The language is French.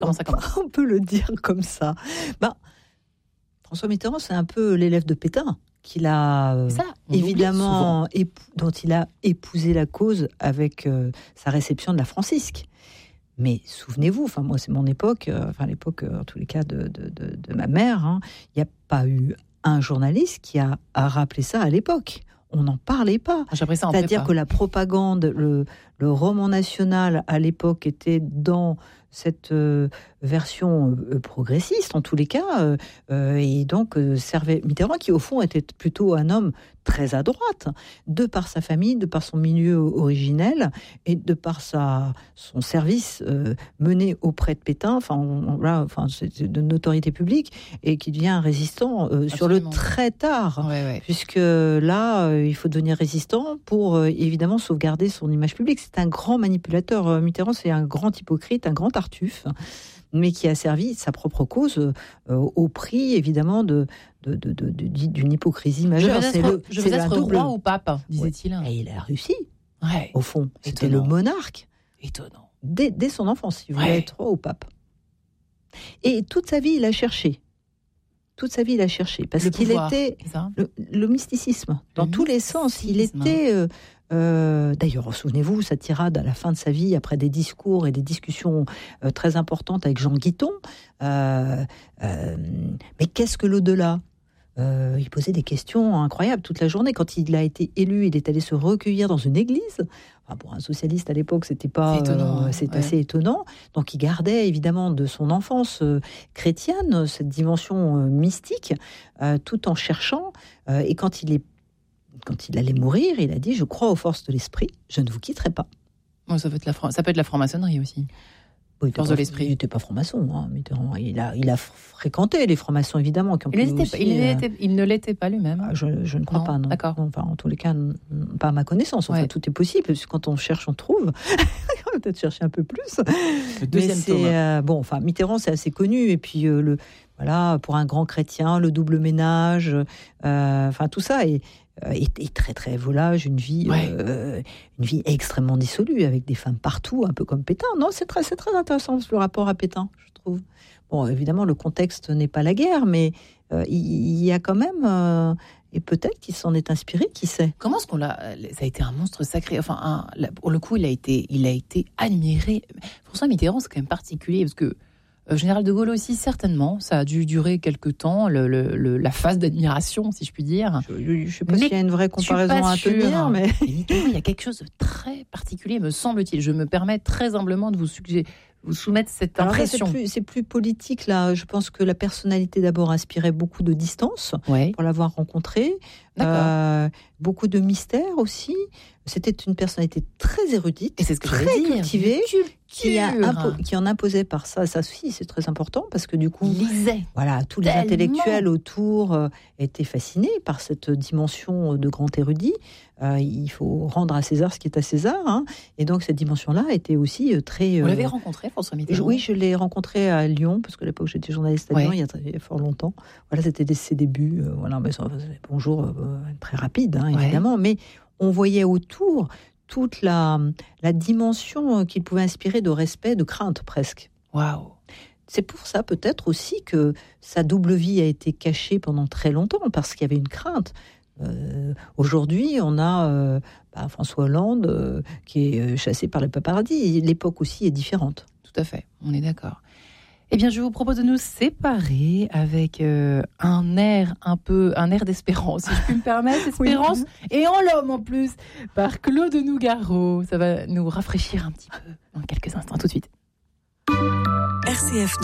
Comment ça commence ? On peut le dire comme ça. François Mitterrand, c'est un peu l'élève de Pétain, qu'il a évidemment dont il a épousé la cause avec sa réception de la Francisque. Mais souvenez-vous, moi c'est mon époque, l'époque en tous les cas de ma mère, il n'y a pas eu un journaliste qui a rappelé ça à l'époque. On n'en parlait pas. C'est-à-dire que la propagande, le roman national à l'époque était dans cette version progressiste en tous les cas, et donc servait Mitterrand, qui au fond était plutôt un homme très à droite, de par sa famille, de par son milieu originel et de par son service mené auprès de Pétain, c'est de notoriété publique, et qui devient un résistant sur le très tard, puisque là, il faut devenir résistant pour évidemment sauvegarder son image publique. C'est un grand manipulateur. Mitterrand, c'est un grand hypocrite, un grand tartuffe, mais qui a servi sa propre cause au prix, évidemment, d'une hypocrisie majeure. Je veux être roi ou pape, disait-il. Et il a réussi, au fond. C'était le monarque. Étonnant. Dès son enfance, il voulait être roi ou pape. Et toute sa vie, il a cherché. Parce qu'il était le mysticisme, dans tous les sens. Il était... d'ailleurs, souvenez-vous, sa tirade à la fin de sa vie, après des discours et des discussions très importantes avec Jean Guiton. Mais qu'est-ce que l'au-delà ? Il posait des questions incroyables toute la journée. Quand il a été élu, il est allé se recueillir dans une église. Pour un socialiste à l'époque, c'était pas, c'est assez étonnant. Donc, il gardait évidemment de son enfance chrétienne cette dimension mystique, tout en cherchant. Et quand il allait mourir, il a dit : je crois aux forces de l'esprit, je ne vous quitterai pas. Ça peut être la franc-maçonnerie aussi. Oui, force de l'esprit. Il n'était pas franc-maçon, Mitterrand. Il a fréquenté les francs-maçons, évidemment. Il ne l'était pas lui-même. Je ne crois pas, non. D'accord. En tous les cas, pas à ma connaissance. Tout est possible, parce que quand on cherche, on trouve. On va peut-être chercher un peu plus. Le deuxième Thomas. Mitterrand, c'est assez connu. Et puis, pour un grand chrétien, le double ménage, tout ça est très très volage, une vie extrêmement dissolue, avec des femmes partout, un peu comme Pétain. Non, c'est très intéressant le rapport à Pétain, je trouve. Bon, évidemment, le contexte n'est pas la guerre, mais il y a quand même, et peut-être qu'il s'en est inspiré, qui sait. Comment est-ce ça a été un monstre sacré. Pour le coup, il a été admiré. François Mitterrand, c'est quand même particulier, parce que Général de Gaulle aussi, certainement. Ça a dû durer quelque temps, la phase d'admiration, si je puis dire. Je ne sais pas s'il y a une vraie comparaison à tenir, mais... Il y a quelque chose de très particulier, me semble-t-il. Je me permets très humblement de vous soumettre cette impression. C'est plus politique, là. Je pense que la personnalité, d'abord, inspirait beaucoup de distance pour l'avoir rencontré. Beaucoup de mystère aussi. C'était une personnalité très érudite, et c'est ce que très cultivée, qui en imposait par ça. Ça aussi, c'est très important, parce que du coup, il lisait. Tous les intellectuels autour étaient fascinés par cette dimension de grand érudit. Il faut rendre à César ce qui est à César, et donc cette dimension-là était aussi très... Vous l'avez rencontré, François Mitterrand ? Oui, je l'ai rencontré à Lyon, parce que à l'époque j'étais journaliste à Lyon, il y a fort longtemps. C'était ses débuts. Mais bonjour, très rapide, évidemment, mais on voyait autour toute la dimension qu'il pouvait inspirer de respect, de crainte presque. Waouh ! C'est pour ça peut-être aussi que sa double vie a été cachée pendant très longtemps, parce qu'il y avait une crainte. Aujourd'hui, on a François Hollande qui est chassé par les paparazzi. L'époque aussi est différente. Tout à fait, on est d'accord. Eh bien, je vous propose de nous séparer avec un air d'espérance, si je puis me permettre, espérance, et en l'homme en plus, par Claude Nougaro. Ça va nous rafraîchir un petit peu dans quelques instants, tout de suite. RCF